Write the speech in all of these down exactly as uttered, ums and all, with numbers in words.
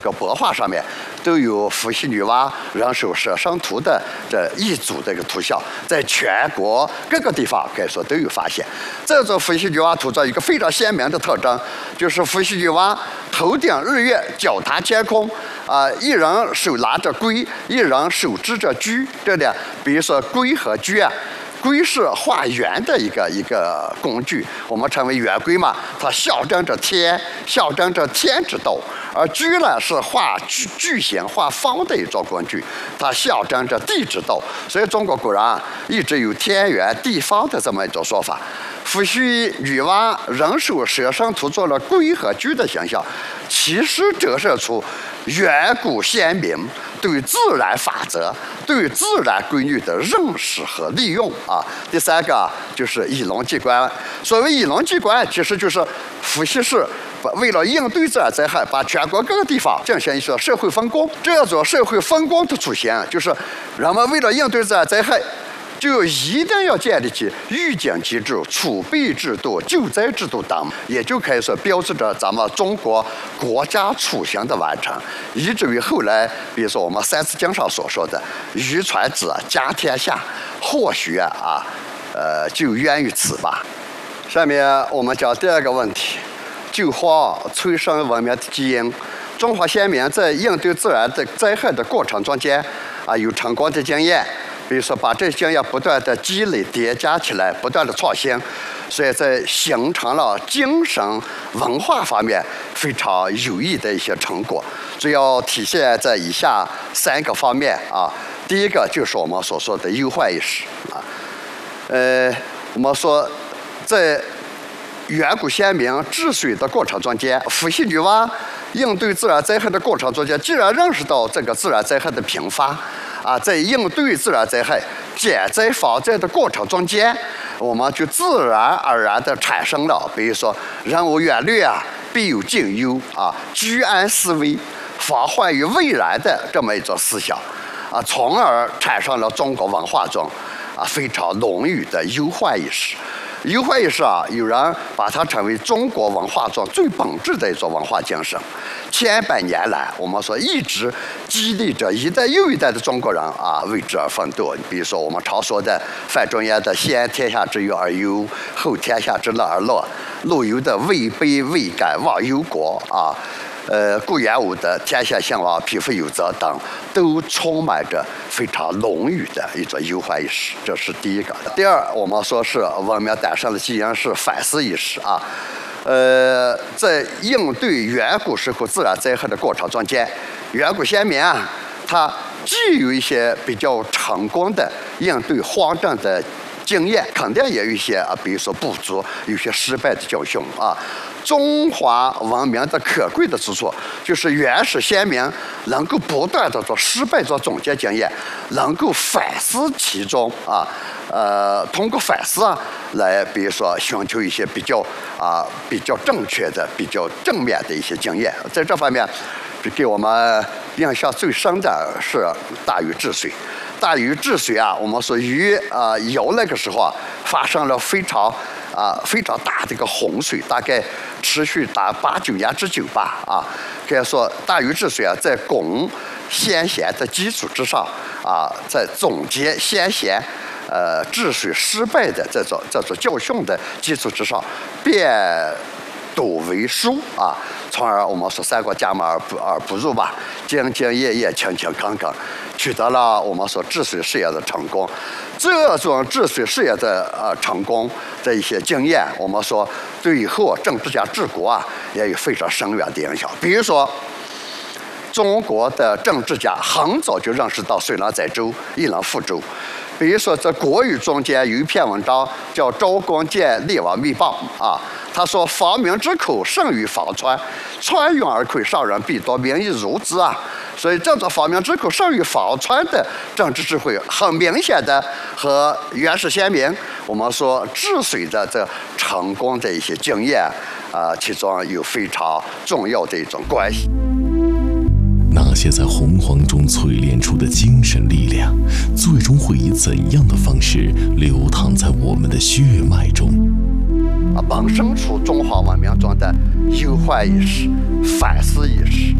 这个帛画上面都有伏羲女娲人首蛇身图的这一组这个图像，在全国各个地方可以说都有发现。这种伏羲女娲图像一个非常鲜明的特征，就是伏羲女娲头顶日月，脚踏天空，啊、呃，一人手拿着龟，一人手执着锯，对不对？比如说龟和锯啊。龟是画圆的一个一个工具，我们称为圆龟嘛，它象征着天，象征着天之道；而锯呢是画矩矩形、画方的一种工具，它象征着地之道。所以中国古人啊一直有天圆地方的这么一种说法。伏羲女娲人首蛇身图做了龟和锯的形象，其实折射出远古先民对自然法则、对自然规律的认识和利用啊。第三个就是以农济官。所谓以农济官，其实就是伏羲氏为了应对自然灾害，把全国各个地方进行一些社会分工。这种社会分工的出现，就是人们为了应对自然灾害，就一定要建立起预警机制、储备制度、救灾制度等，也就可以说标志着咱们中国国家雏形的完成，以至于后来，比如说我们《三字经》上所说的“渔船子，家天下”，或许啊，呃，就源于此吧。下面我们讲第二个问题：救荒催生文明的基因。中华先民在应对自然的灾害的过程中间啊，有成功的经验。比如说，把这些经验不断的积累、叠加起来，不断的创新，所以在形成了精神文化方面非常有益的一些成果，主要体现在以下三个方面啊。第一个就是我们所说的忧患意识啊，呃，我们说在远古先民治水的过程中间，伏羲女娲应对自然灾害的过程中间，既然认识到这个自然灾害的频发。啊，在应对自然灾害、减灾防灾的过程中间，我们就自然而然地产生了，比如说“人无远虑啊，必有近忧”啊，居安思危、防患于未然的这么一种思想，啊，从而产生了中国文化中啊非常浓郁的忧患意识。忧患意识啊，有人把它称为中国文化中最本质的一种文化精神。千百年来，我们说一直激励着一代又一代的中国人啊为之而奋斗。比如说我们常说的范仲淹的“先天下之忧而忧，后天下之乐而乐”，陆游的“位卑未敢忘忧国”啊。呃，顾炎武的“天下兴亡，匹夫有责”等，都充满着非常浓郁的一种忧患意识，这是第一个。第二，我们说是文明诞生的基因是反思意识啊。呃，在应对远古时候自然灾害的过程中间，远古先民啊，他既有一些比较成功的应对荒症的经验，肯定也有一些啊，比如说不足，有些失败的教训啊。中华文明的可贵的之处，就是原始先民能够不断的做失败做总结经验，能够反思其中啊，呃，通过反思啊，来比如说寻求一些比较啊比较正确的、比较正面的一些经验。在这方面，给我们印象最深的是大禹治水。大禹治水啊，我们说禹啊尧那个时候啊，发生了非常啊非常大的一个洪水，大概持续达八九年之久吧啊。可以说大禹治水啊，在龚先贤的基础之上啊，在总结先贤呃治水失败的这种这种教训的基础之上，变笃为书啊，从而我们说三过家门而不而不入吧，兢兢业业、勤勤恳恳，取得了我们说治水事业的成功。这种治水事业的呃成功的一些经验，我们说对以后政治家治国啊也有非常深远的影响。比如说，中国的政治家很早就认识到水能载舟，亦能覆舟。比如说，在国语中间有一篇文章叫《昭公见列王密报》啊，他说：“防民之口，胜于防川。川涌而溃，上人必夺，民以如之啊。”所以，这种防民之口，胜于防川的政治智慧，很明显的和原始先民我们说治水的这成功的一些经验啊，其中有非常重要的一种关系。 那些在洪荒中淬炼出的精神力量，最终会以怎样的方式流淌在我们的血脉中？ 啊，萌生出中华文明中的忧患意识、反思意识。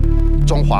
中华。